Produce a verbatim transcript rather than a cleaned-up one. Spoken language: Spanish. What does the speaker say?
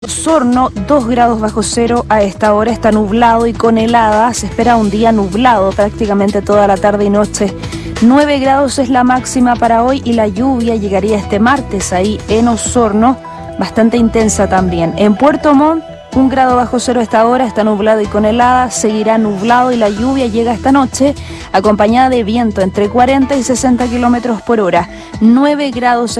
Osorno, dos grados bajo cero a esta hora, está nublado y con heladas, se espera un día nublado prácticamente toda la tarde y noche. nueve grados es la máxima para hoy y la lluvia llegaría este martes ahí en Osorno, bastante intensa también. En Puerto Montt, un grado bajo cero a esta hora, está nublado y con heladas, seguirá nublado y la lluvia llega esta noche acompañada de viento entre cuarenta y sesenta kilómetros por hora. nueve grados